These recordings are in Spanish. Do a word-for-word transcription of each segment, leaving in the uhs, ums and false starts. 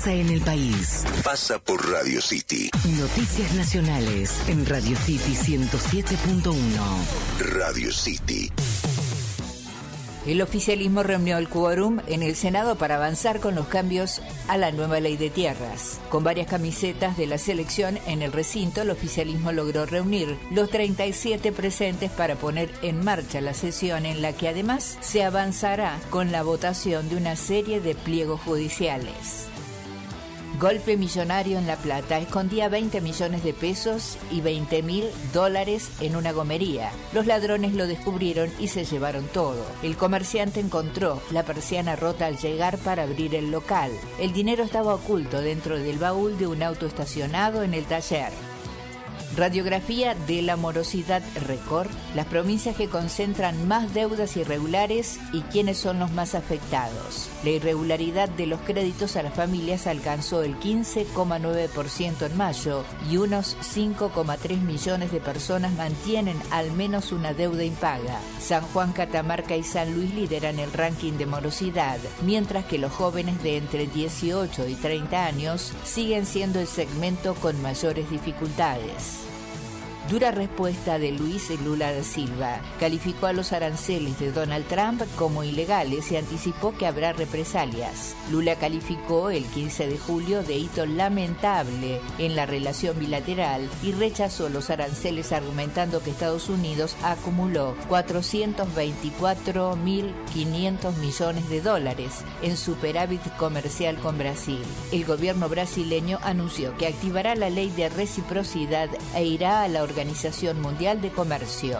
pasa en el país. Pasa por Radio City. Noticias nacionales en Radio City ciento siete punto uno. Radio City. El oficialismo reunió el quórum en el Senado para avanzar con los cambios a la nueva ley de tierras. Con varias camisetas de la selección en el recinto, el oficialismo logró reunir los treinta y siete presentes para poner en marcha la sesión en la que además se avanzará con la votación de una serie de pliegos judiciales. Golpe millonario en La Plata. Escondía veinte millones de pesos y veinte mil dólares en una gomería. Los ladrones lo descubrieron y se llevaron todo. El comerciante encontró la persiana rota al llegar para abrir el local. El dinero estaba oculto dentro del baúl de un auto estacionado en el taller. Radiografía de la morosidad récord, las provincias que concentran más deudas irregulares y quiénes son los más afectados. La irregularidad de los créditos a las familias alcanzó el quince coma nueve por ciento en mayo y unos cinco coma tres millones de personas mantienen al menos una deuda impaga. San Juan, Catamarca y San Luis lideran el ranking de morosidad, mientras que los jóvenes de entre dieciocho y treinta años siguen siendo el segmento con mayores dificultades. Dura respuesta de Luis Lula da Silva. Calificó a los aranceles de Donald Trump como ilegales y anticipó que habrá represalias. Lula calificó el quince de julio de hito lamentable en la relación bilateral y rechazó los aranceles argumentando que Estados Unidos acumuló cuatrocientos veinticuatro mil quinientos millones de dólares en superávit comercial con Brasil. El gobierno brasileño anunció que activará la ley de reciprocidad e irá a la Organización Mundial de Comercio.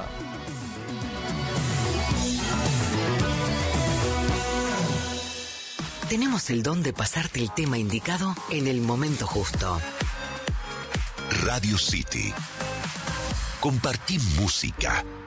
Tenemos el don de pasarte el tema indicado en el momento justo. Radio City. Compartí música.